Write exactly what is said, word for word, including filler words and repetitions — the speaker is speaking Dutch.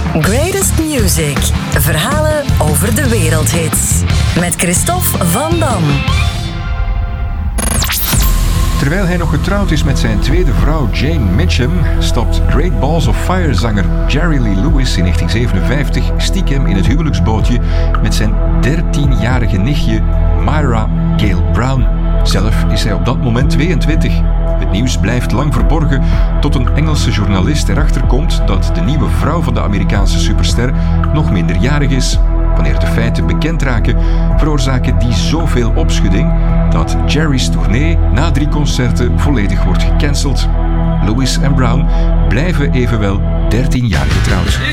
Greatest Music. Verhalen over de wereldhits. Met Christophe Van Dam. Terwijl hij nog getrouwd is met zijn tweede vrouw Jane Mitchum, stopt Great Balls of Fire zanger Jerry Lee Lewis in negentien zevenenvijftig stiekem in het huwelijksbootje met zijn dertienjarige nichtje Myra Gale Brown. Zelf is hij op dat moment tweeëntwintig. Het nieuws blijft lang verborgen tot een Engelse journalist erachter komt dat de nieuwe vrouw van de Amerikaanse superster nog minderjarig is. Wanneer de feiten bekend raken, veroorzaken die zoveel opschudding dat Jerry's tournee na drie concerten volledig wordt gecanceld. Lewis en Brown blijven evenwel dertien jaar getrouwd.